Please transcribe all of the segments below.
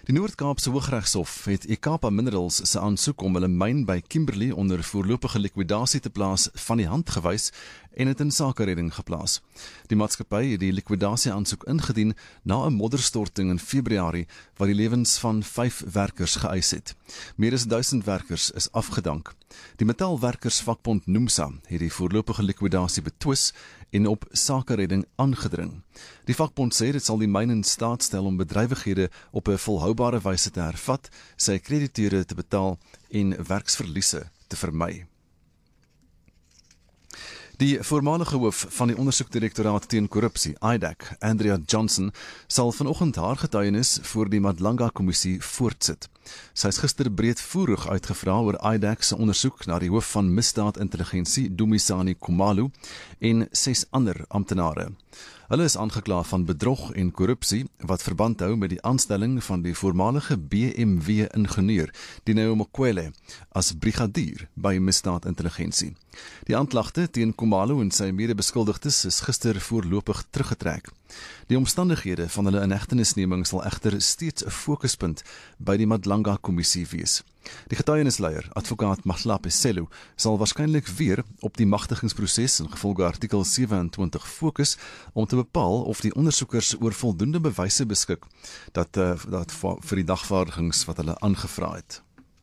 Die Noord-Kaapse Hooggeregshof het Ekapa Minerals se aansoek om hulle myn by Kimberley onder voorlopige likwidasie te plaas van die hand gewys en het in sakeredding geplaas. Die maatskappy het die likwidasieaansoek ingedien na 'n modderstorting in Februarie wat die lewens van 5 werkers geëis het. Meer as 1000 werkers is afgedank. Die metaalwerkersvakbond NUMSA het die voorlopige likwidasie betwis en op sakeredding aangedring. Die vakbond sê dit sal die myn in staat stel om bedrywighede op 'n volhoubare wyse te hervat, sy krediteure te betaal en werksverliese te vermy. Die voormalige hoof van die ondersoekdirektoraat teen korrupsie, IDAC, Andrea Johnson, sal vanoggend haar getuienis voor die Madlanga-kommissie voortsit. Sy is gister breedvoerig uitgevra oor IDAC se ondersoek na die hoof van misdaadintelligensie, Dumisani Khumalo, en 6 ander amptenare. Hulle is aangekla van bedrog en korrupsie wat verband hou met die aanstelling van die voormalige BMW-ingenieur, Dineo Mokwele, as brigadier by misdaadintelligensie. Die aanklagte teen Khumalo en sy medebeskuldigdes is gister voorlopig teruggetrek. Die omstandighede van hulle inhegtenisneming sal egter steeds 'n fokuspunt by die Madlanga-kommissie wees. Die getuienisleier, advokaat Mahlape Selu, sal waarskynlik weer op die magtigingsproses ingevolge artikel 27 fokus om te bepaal of die ondersoekers oor voldoende bewyse beskik dat vir die dagvaardigings wat hulle aangevra het.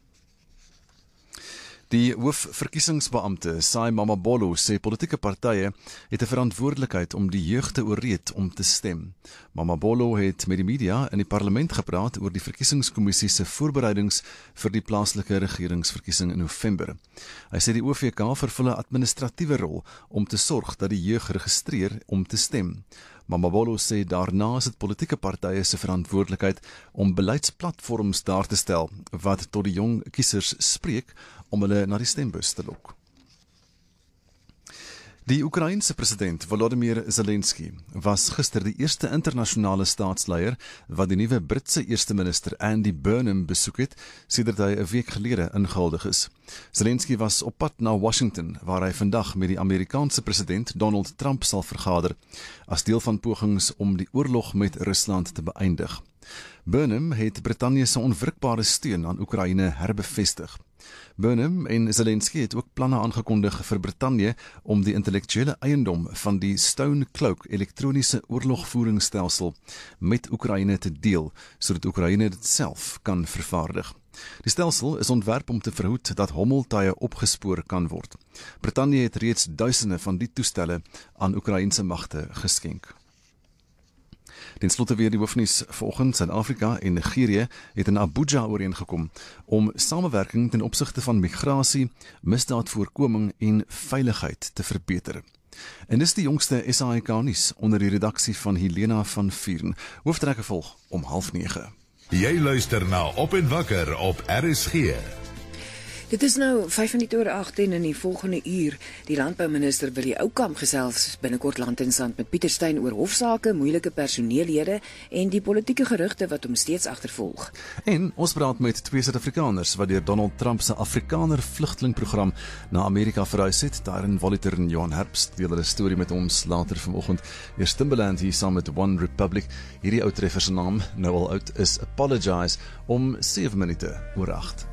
Die hoofverkiesingsbeampte, Sai Mamabolo, sê politieke partye het 'n verantwoordelikheid om die jeug te ooreed om te stem. Mamabolo het met die media in die parlement gepraat oor die verkiesingskommissie se voorbereidings vir die plaaslike regeringsverkiesing in November. Hy sê die OVK vervul 'n administratiewe rol om te sorg dat die jeug registreer om te stem. Mamabolo sê daarna is dit politieke partye se verantwoordelikheid om beleidsplatforms daar te stel wat tot die jong kiesers spreek om hulle na die stembus te lok. Die Oekraïense president Volodymyr Zelensky was gister die eerste internasionale staatsleier wat die nuwe Britse eerste minister Andy Burnham besoek het, sedert hy 'n week gelede ingehuldig is. Zelensky was op pad na Washington, waar hy vandag met die Amerikaanse president Donald Trump sal vergader, as deel van pogings om die oorlog met Rusland te beëindig. Burnham het Brittanje se onwrikbare steun aan Oekraïne herbevestig. Burnham en Zelensky het ook planne aangekondig vir Brittanje om die intellektuele eiendom van die Stone Cloak elektroniese oorlogvoeringsstelsel met Oekraïne te deel, sodat Oekraïne dit self kan vervaardig. Die stelsel is ontwerp om te verhoed dat hommeltuie opgespoor kan word. Brittanje het reeds duisende van die toestelle aan Oekraïense magte geskenk. Ten slotte weer die hoofnuus vanoggend. Suid-Afrika en Nigerië het in Abuja ooreengekom om samewerking ten opsigte van migrasie, misdaadvoorkoming en veiligheid te verbeter. En dis die jongste SAIK nuus onder die redaksie van Helena van Vuren. Hooftrekke volg om 8:30. Jy luister na Op en Wakker op RSG. Dit is nou 7:55 en in die volgende uur die landbouminister Willie Oukamp gesels binnekort Land en Sand met Pieter Steyn oor hofsaake, moeilike personeellede en die politieke gerugte wat hom steeds agtervolg. En ons praat met 2 Suid-Afrikaners wat deur Donald Trump se Afrikaner vlugtelingprogram na Amerika verhuis het. Daarin Walter en Johan Herbst deel hulle storie met ons later vanoggend. Eers Timbaland hier saam met One Republic. Hierdie ou treffer se naam, nou al oud, is Apologize om 7 minute oor 8.